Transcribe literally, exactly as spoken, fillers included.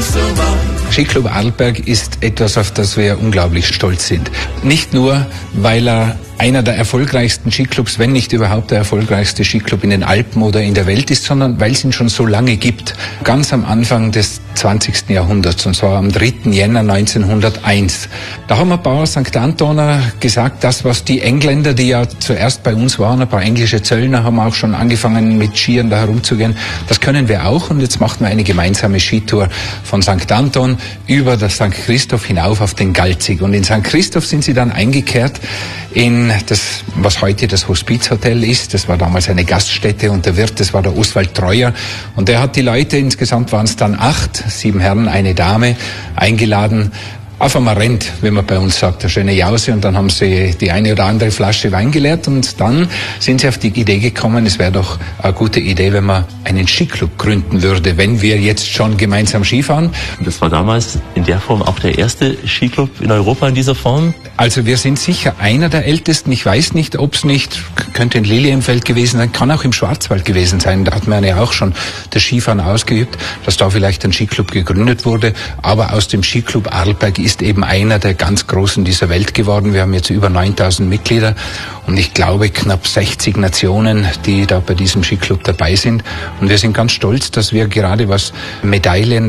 so war. Skiclub Arlberg ist etwas, auf das wir unglaublich stolz sind. Nicht nur, weil er einer der erfolgreichsten Skiclubs, wenn nicht überhaupt der erfolgreichste Skiclub in den Alpen oder in der Welt ist, sondern weil es ihn schon so lange gibt. Ganz am Anfang des zwanzigsten Jahrhunderts, und zwar am dritten Jänner neunzehnhunderteins. Da haben ein paar Sankt Antoner gesagt, das, was die Engländer, die ja zuerst bei uns waren, ein paar englische Zöllner haben auch schon angefangen mit Skiern da herumzugehen, das können wir auch, und jetzt machen wir eine gemeinsame Skitour von Sankt Anton über das Sankt Christoph hinauf auf den Galzig. Und in Sankt Christoph sind sie dann eingekehrt in das, was heute das Hospizhotel ist. Das war damals eine Gaststätte, und der Wirt, das war der Oswald Treuer. Und der hat die Leute, insgesamt waren es dann acht, sieben Herren, eine Dame, eingeladen auf einmal rennt, wie man bei uns sagt, eine schöne Jause, und dann haben sie die eine oder andere Flasche Wein geleert, und dann sind sie auf die Idee gekommen, es wäre doch eine gute Idee, wenn man einen Skiclub gründen würde, wenn wir jetzt schon gemeinsam Skifahren. Das war damals in der Form auch der erste Skiclub in Europa in dieser Form? Also wir sind sicher einer der ältesten. Ich weiß nicht, ob es nicht, könnte in Lilienfeld gewesen sein, kann auch im Schwarzwald gewesen sein. Da hat man ja auch schon das Skifahren ausgeübt, dass da vielleicht ein Skiclub gegründet wurde. Aber aus dem Skiclub Arlberg ist eben einer der ganz Großen dieser Welt geworden. Wir haben jetzt über neuntausend Mitglieder und ich glaube knapp sechzig Nationen, die da bei diesem Skiclub dabei sind. Und wir sind ganz stolz, dass wir gerade was Medaillen